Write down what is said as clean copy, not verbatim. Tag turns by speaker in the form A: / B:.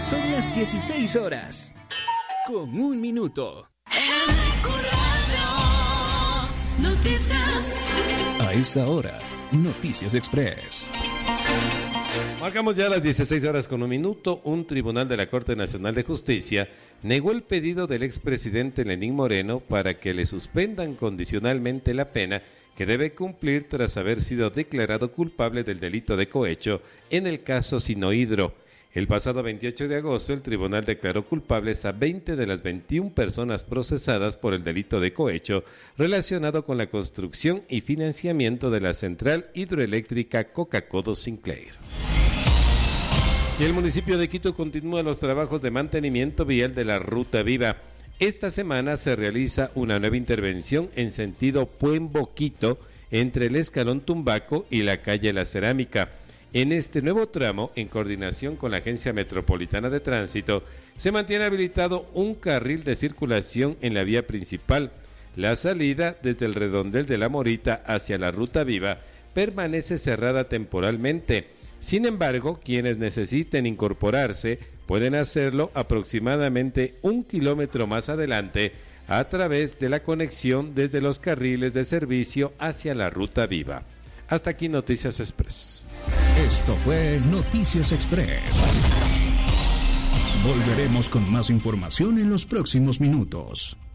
A: Son las 16 horas. Con 1 minuto.
B: Noticias.
A: A esta hora, Noticias Express.
C: Marcamos ya las 16 horas con 1 minuto. Un tribunal de la Corte Nacional de Justicia negó el pedido del expresidente Lenín Moreno para que le suspendan condicionalmente la pena que debe cumplir tras haber sido declarado culpable del delito de cohecho en el caso Sinohydro. El pasado 28 de agosto, el tribunal declaró culpables a 20 de las 21 personas procesadas por el delito de cohecho relacionado con la construcción y financiamiento de la central hidroeléctrica Coca-Codo Sinclair. Y el municipio de Quito continúa los trabajos de mantenimiento vial de la Ruta Viva. Esta semana se realiza una nueva intervención en sentido Puembo-Quito entre el Escalón Tumbaco y la calle La Cerámica. En este nuevo tramo, en coordinación con la Agencia Metropolitana de Tránsito, se mantiene habilitado un carril de circulación en la vía principal. La salida desde el redondel de La Morita hacia la Ruta Viva permanece cerrada temporalmente. Sin embargo, quienes necesiten incorporarse pueden hacerlo aproximadamente 1 kilómetro más adelante a través de la conexión desde los carriles de servicio hacia la Ruta Viva. Hasta aquí Noticias Express.
A: Esto fue Noticias Express. Volveremos con más información en los próximos minutos.